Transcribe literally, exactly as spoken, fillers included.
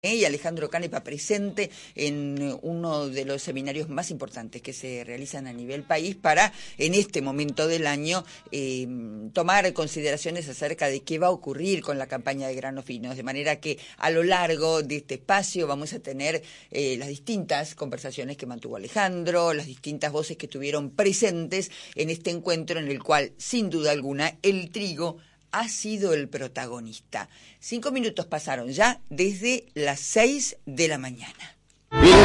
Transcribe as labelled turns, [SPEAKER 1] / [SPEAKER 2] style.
[SPEAKER 1] y Alejandro Canepa presente en uno de los seminarios más importantes que se realizan a nivel país para, en este momento del año, eh, tomar consideraciones acerca de qué va a ocurrir con la campaña de granos finos, de manera que a lo largo de este espacio vamos a tener eh, las distintas conversaciones que mantuvo Alejandro, las distintas voces que estuvieron presentes en este encuentro en el cual, sin duda alguna, el trigo ha sido el protagonista. Cinco minutos pasaron ya desde las seis de la mañana.